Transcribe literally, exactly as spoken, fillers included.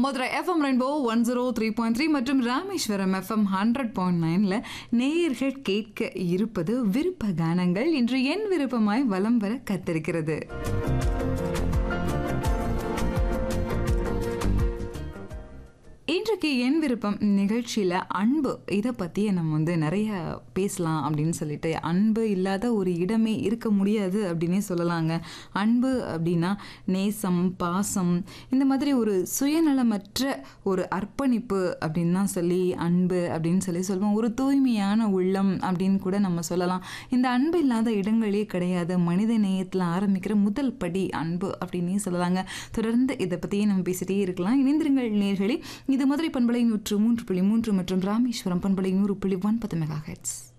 Madurai FM rainbow one zero three point three மற்றும் Rameswaram FM hundred point நைன்ல நேயர்கள் கேட்க இருப்பது விருப்ப கானங்கள். இன்று என் விருப்பமாய் வலம் வர காத்திருக்கிறது. இன்றைக்கு என் விருப்பம் நிகழ்ச்சியில் அன்பு இதை பற்றி நம்ம வந்து நிறைய பேசலாம் அப்படின்னு சொல்லிட்டு, அன்பு இல்லாத ஒரு இடமே இருக்க முடியாது அப்படின்னே சொல்லலாங்க. அன்பு அப்படின்னா நேசம், பாசம், இந்த மாதிரி ஒரு சுயநலமற்ற ஒரு அர்ப்பணிப்பு அப்படின்னு தான் சொல்லி அன்பு அப்படின்னு சொல்லி சொல்லுவோம். ஒரு தூய்மையான உள்ளம் அப்படின்னு கூட நம்ம சொல்லலாம். இந்த அன்பு இல்லாத இடங்களே கிடையாது. மனித நேயத்தில் ஆரம்பிக்கிற முதல் படி அன்பு அப்படின்னே சொல்லலாங்க. தொடர்ந்து இதை பற்றியே நம்ம பேசிட்டே இருக்கலாம். இணைந்திருங்கள் நேயர்களே. இது மதுரை பண்பலை நூற்று மூன்று புள்ளி மூன்று மற்றும் ராமேஸ்வரம் பண்பலை நூறு புள்ளி ஒன்பது மெகா ஹெர்ட்ஸ்.